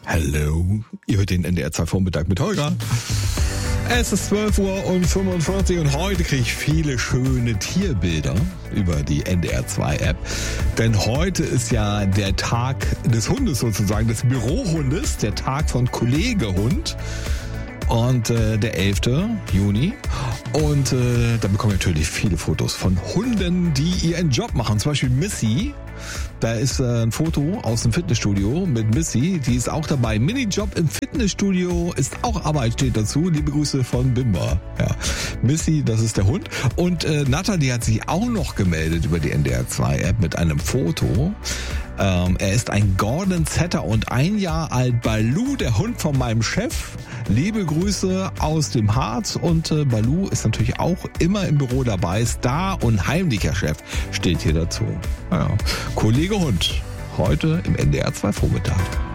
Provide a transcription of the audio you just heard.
Hallo, ihr hört den NDR 2 Vormittag mit Holger. Es ist 12:45 Uhr und heute kriege ich viele schöne Tierbilder über die NDR 2 App. Denn heute ist ja der Tag des Hundes sozusagen, des Bürohundes, der Tag von Kollegehund. Und der 11. Juni. Und da bekommen wir natürlich viele Fotos von Hunden, die ihren Job machen. Zum Beispiel Missy. Da ist ein Foto aus dem Fitnessstudio mit Missy. Die ist auch dabei. Minijob im Fitnessstudio ist auch Arbeit, steht dazu. Liebe Grüße von Bimba. Ja. Missy, das ist der Hund. Und Natalie hat sich auch noch gemeldet über die NDR 2 App mit einem Foto. Er ist ein Gordon Setter und 1 Jahr alt. Baloo, der Hund von meinem Chef. Liebe Grüße aus dem Harz. Und Baloo ist natürlich auch immer im Büro dabei. Star und heimlicher Chef steht hier dazu. Ja. Kollege Hund, heute im NDR 2 Vormittag.